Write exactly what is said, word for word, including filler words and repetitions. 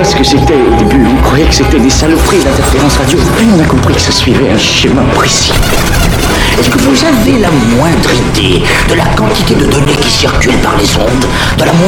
pas ce que c'était au début. On croyait que c'était des saloperies d'interférence radio. Puis on a compris que ça suivait un schéma précis. Est-ce que vous avez la moindre idée de la quantité de données qui circulent par les ondes, de la moindre